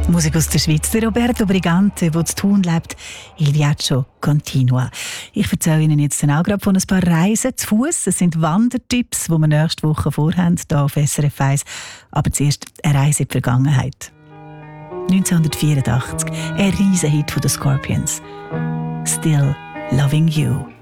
Musik aus der Schweiz. Der Roberto Brigante, der zu Thun lebt, Il Viaggio Continua. Ich erzähle Ihnen jetzt auch gerade von ein paar Reisen zu Fuß. Es sind Wandertipps, die wir nächste Woche vorhaben, hier auf SRF 1. Aber zuerst eine Reise in die Vergangenheit. 1984, ein Riesenhit von den Scorpions. Still Loving You.